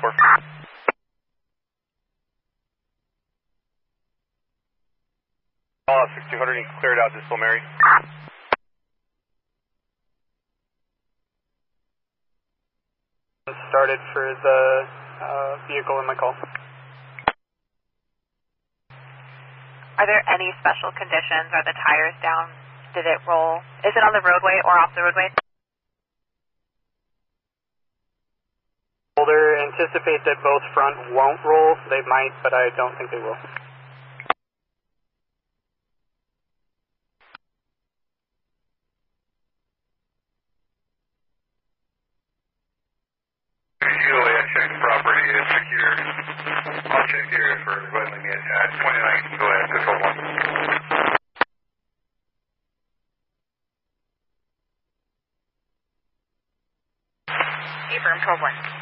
4. 6200, you cleared out Distal Mary. Started for the vehicle in my call. Are there any special conditions? Are the tires down? Did it roll? Is it on the roadway or off the roadway? Boulder anticipate that both front won't roll. They might, but I don't think they will. Usually I check the property is secured. I'll check the area for leveling it at 29. Go ahead, Distal 1. Affirm 12-1.